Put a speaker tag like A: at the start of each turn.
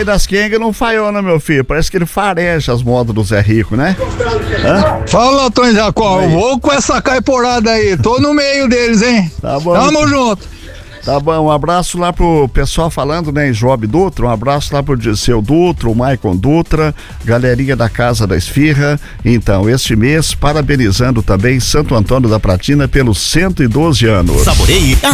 A: velho das quengas não falhou, né, meu filho? Parece que ele fareja as modas do Zé Rico, né? Hã?
B: Fala, Antônio Jacó, eu vou com essa caiporada aí, tô no meio deles, hein?
A: Tá bom.
B: Tamo junto.
A: Tá bom, um abraço lá pro pessoal falando, né, em Job Dutra, um abraço lá pro Dirceu Dutra, o Maicon Dutra, galerinha da Casa da Esfirra. Então, este mês, parabenizando também Santo Antônio da Platina pelos 112 anos.
C: Saboreie